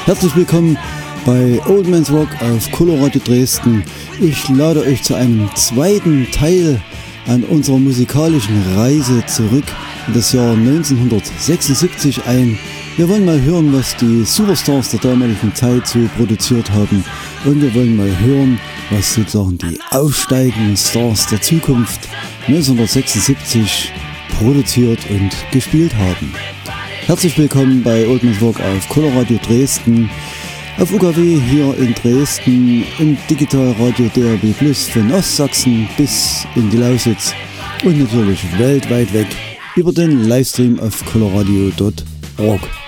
Herzlich willkommen bei Old Man's Rock auf Coloradio Dresden. Ich lade euch zu einem zweiten Teil an unserer musikalischen Reise zurück in das Jahr 1976 ein. Wir wollen mal hören, was die Superstars der damaligen Zeit so produziert haben, und wir wollen mal hören, was sozusagen die aufsteigenden Stars der Zukunft 1976 produziert und gespielt haben. Herzlich willkommen bei Old Man's Rock auf Coloradio Dresden, auf UKW hier in Dresden, im Digitalradio DAB Plus von Ostsachsen bis in die Lausitz und natürlich weltweit weg über den Livestream auf coloradio.org.